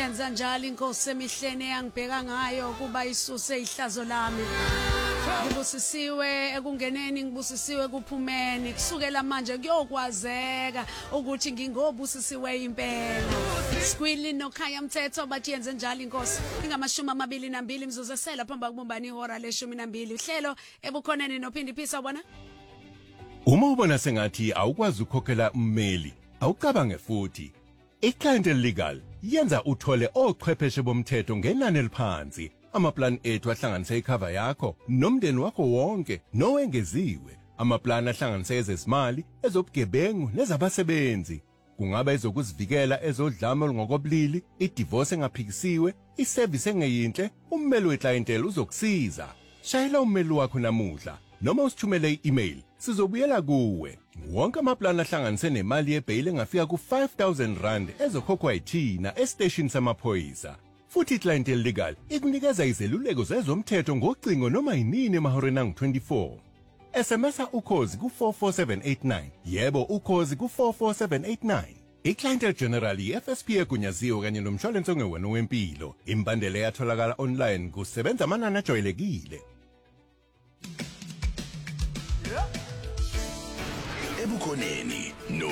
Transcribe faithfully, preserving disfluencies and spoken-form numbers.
yenza njalo inkosi emihlene yangibheka ngayo kuba isuse ihlazo lami ngibusisiwe ekungeneni ngibusisiwe kuphumeni kusukela manje kuyokwazeka ukuthi ngingobusisiwe impela Squilly nokhaya mthetho bathi yenze njalo inkosi ingamashumi amabili nambili imzuzu esela phamba kubumbana ihora leshumi nambili uhlelo ebukhoneni nophindi phisa bona Uma ubona sengathi awukwazi ukukhokhela ummeli awucabange futhi iClientele Legal yenza uthole ochwepheshe bomthetho ngenani eliphansi amaplan ethu ahlanganisa icover yakho nomndeni wakho wonke nowengeziwe amaplan ahlanganisa ezezimali ezobugebengu nezabasebenzi kungaba ezokuzivikela ezodlame olungokobulili idivorce engaphikisiwe iservice engeyinhle ummeli weClientele uzokusiza shayela ummeli wakho namuhla noma usithumele i-email sizobuyela kuwe wonke amaplan ahlanganise nemali yebail engafika ku five thousand rand ezokhokhwa yithina estation samaphoyisa futhi iClientele Legal ikunikeza izeluleko zezomthetho ngocingo noma yinini emahoreni angu twenty-four S M S ukhozi ku four four seven eight nine yebo ukhozi ku four four seven eight nine iClientele General i-F S P egunyaziwe kanye nomshwalense ongewona wempilo imbandela yatholakala online kusebenza amanani ajwayelekile Ebukhoneni no